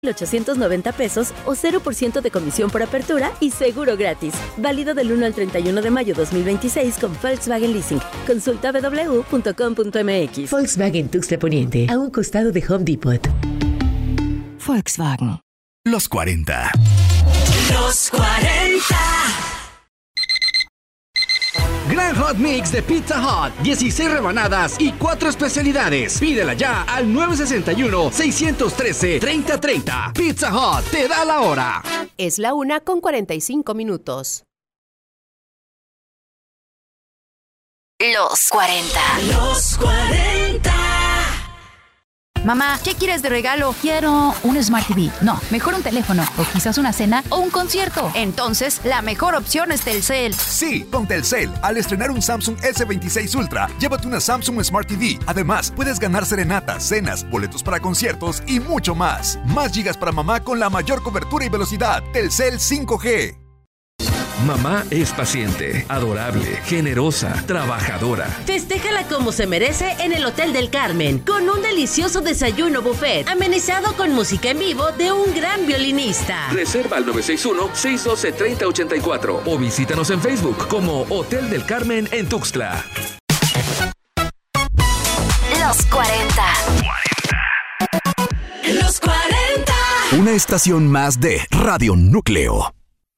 $890 o 0% de comisión por apertura y seguro gratis. Válido del 1 al 31 de mayo 2026 con Volkswagen Leasing. Consulta www.com.mx. Volkswagen Tuxtla Poniente, a un costado de Home Depot. Volkswagen. Los 40. Los 40. Gran Hot Mix de Pizza Hut. 16 rebanadas y 4 especialidades. Pídela ya al 961-613-3030. Pizza Hut te da la hora. Es la 1:45. Los 40. Los 40. Mamá, ¿qué quieres de regalo? Quiero un Smart TV. No, mejor un teléfono. O quizás una cena o un concierto. Entonces, la mejor opción es Telcel. Sí, con Telcel. Al estrenar un Samsung S26 Ultra, llévate una Samsung Smart TV. Además, puedes ganar serenatas, cenas, boletos para conciertos y mucho más. Más gigas para mamá con la mayor cobertura y velocidad. Telcel 5G. Mamá es paciente, adorable, generosa, trabajadora. Festéjala como se merece en el Hotel del Carmen, con un delicioso desayuno buffet, amenizado con música en vivo de un gran violinista. Reserva al 961-612-3084 o visítanos en Facebook como Hotel del Carmen en Tuxtla. Los 40. Los 40. Una estación más de Radio Núcleo.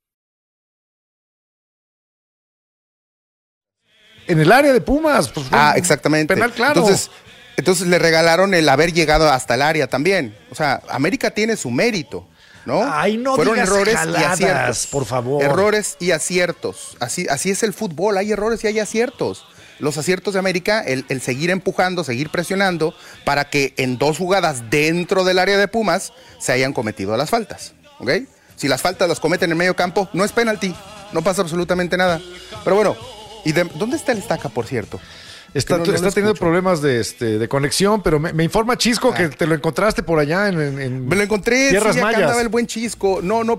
En el área de Pumas. Pues, exactamente. Penal claro. Entonces le regalaron el haber llegado hasta el área también. O sea, América tiene su mérito, ¿no? Ay, no Fueron digas errores jaladas, y aciertos. por favor. Errores y aciertos. Así es el fútbol, hay errores y hay aciertos. Los aciertos de América, el seguir empujando, seguir presionando, para que en 2 jugadas dentro del área de Pumas se hayan cometido las faltas, ¿ok? Si las faltas las cometen en medio campo, no es penalti, no pasa absolutamente nada. Pero bueno, ¿dónde está el Estaca, por cierto? Está teniendo problemas de conexión, pero me informa Chisco que te lo encontraste por allá en me lo encontré, Tierras sí, acá Mayas. andaba el buen Chisco. No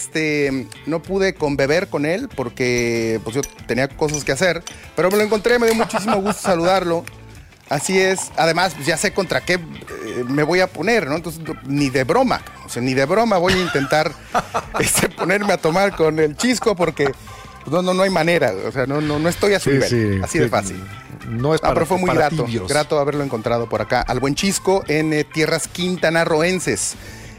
pude conbeber con él porque pues yo tenía cosas que hacer, pero me lo encontré, me dio muchísimo gusto saludarlo. Así es, además pues ya sé contra qué me voy a poner, ¿no? Entonces ni de broma voy a intentar ponerme a tomar con el Chisco porque no hay manera, o sea, no estoy a su nivel, así de fácil. No es pero fue muy tibios. grato haberlo encontrado por acá, al buen Chisco en tierras quintanarroenses.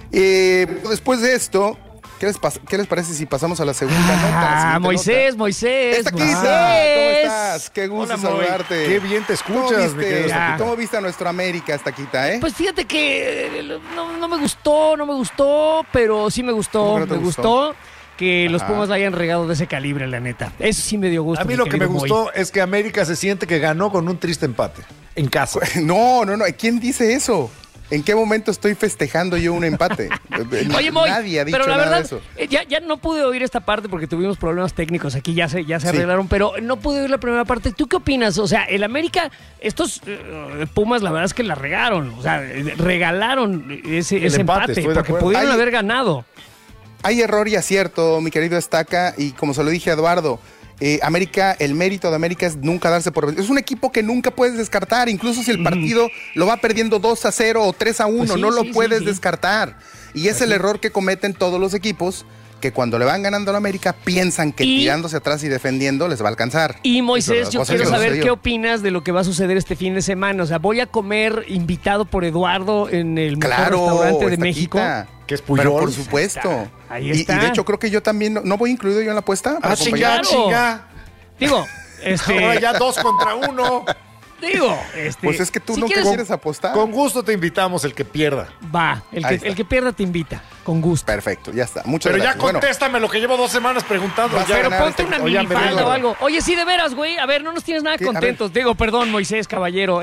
Después de esto, ¿qué les parece si pasamos a la segunda nota? Moisés. Esta aquí está. ¿Cómo estás? Qué gusto saludarte. Qué bien te escuchas. ¿Cómo viste a nuestro América esta quita, Pues fíjate que no me gustó, pero sí me gustó. Me gustó que los Pumas la hayan regado de ese calibre, la neta. Eso sí me dio gusto. A mí lo que me gustó es que América se siente que ganó con un triste empate en casa. No. ¿Quién dice eso? ¿En qué momento estoy festejando yo un empate? Oye, Moy, nadie ha dicho pero la nada verdad, de eso. Ya no pude oír esta parte porque tuvimos problemas técnicos aquí, ya se arreglaron, pero no pude oír la primera parte. ¿Tú qué opinas? O sea, el América, estos Pumas, la verdad es que la regaron. O sea, regalaron ese empate porque pudieron haber ganado. Hay error y acierto, mi querido Estaca, y como se lo dije a Eduardo, América, el mérito de América es nunca darse por vencido. Es un equipo que nunca puedes descartar, incluso si el partido lo va perdiendo 2-0 o 3-1, pues no lo puedes descartar. Y es el error que cometen todos los equipos, que cuando le van ganando a la América piensan que tirándose atrás y defendiendo les va a alcanzar. Y Moisés, yo quiero saber qué opinas de lo que va a suceder este fin de semana. O sea, voy a comer invitado por Eduardo en el mejor restaurante de México. Que es Puyol. Pero por supuesto. Ahí está. Y de hecho creo que yo también, ¿no voy incluido yo en la apuesta? Chinga. Digo, ahora ya 2 contra 1. Digo, pues es que tú no quieres apostar. Con gusto te invitamos, el que pierda. Va, el que pierda te invita, con gusto. Perfecto, ya está. Muchas gracias. Pero ya contéstame lo que llevo 2 semanas preguntando. Pero ponte una minifalda o algo. Oye, sí, de veras, güey. A ver, no nos tienes nada contentos. Digo, perdón, Moisés, caballero.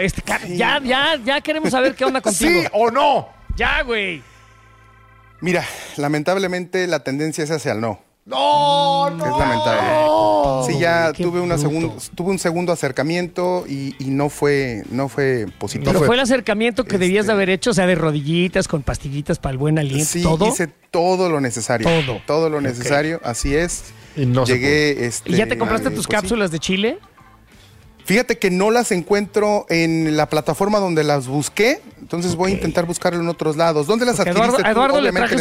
Ya queremos saber qué onda contigo. ¿Sí o no? Ya, güey. Mira, lamentablemente la tendencia es hacia el no. No. Es lamentable. Sí, ya tuve un segundo acercamiento y no fue positivo. Pero fue el acercamiento que debías de haber hecho, o sea, de rodillitas con pastillitas para el buen aliento. Sí, ¿todo? hice todo lo necesario. Todo lo necesario, así es. Y no llegué. ¿Y ya te compraste tus cápsulas de chile? Fíjate que no las encuentro en la plataforma donde las busqué, entonces voy a intentar buscarlo en otros lados. ¿Dónde las adquiriste tú? Eduardo le Obviamente traje